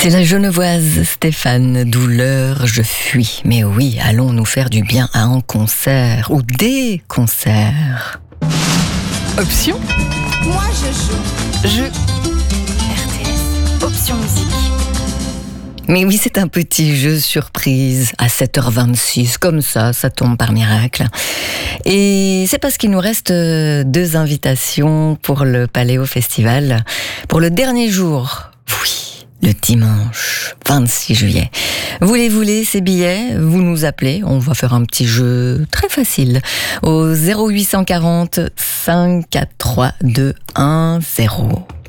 C'est la Genevoise Stéphane, douleur, je fuis. Mais oui, allons nous faire du bien à un concert ou des concerts. Option ? Moi je joue. RTS, option musique. Mais oui, c'est un petit jeu surprise à 7h26, comme ça tombe par miracle. Et c'est parce qu'il nous reste 2 invitations pour le Paléo Festival, pour le dernier jour. Oui, le dimanche 26 juillet. Voulez ces billets ? Vous nous appelez, on va faire un petit jeu très facile au 0840 543 210.